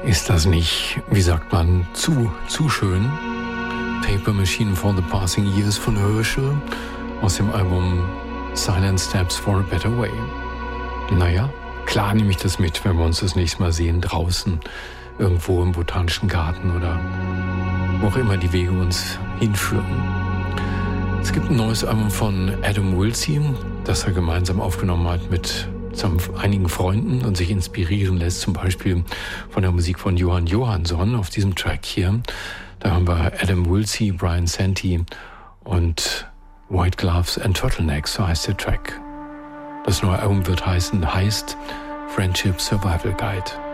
Ist das nicht, wie sagt man, zu schön? Paper Machine for the Passing Years von Herschel aus dem Album Silent Steps for a Better Way. Naja, klar nehme ich das mit, wenn wir uns das nächste Mal sehen, draußen, irgendwo im Botanischen Garten oder wo auch immer die Wege uns hinführen. Es gibt ein neues Album von Adam Woolsey, das er gemeinsam aufgenommen hat mit einigen Freunden und sich inspirieren lässt, zum Beispiel von der Musik von Johan Johansson auf diesem Track hier. Da haben wir Adam Woolsey, Brian Santee und White Gloves and Turtlenecks, so heißt der Track. Das neue Album heißt Friendship Survival Guide.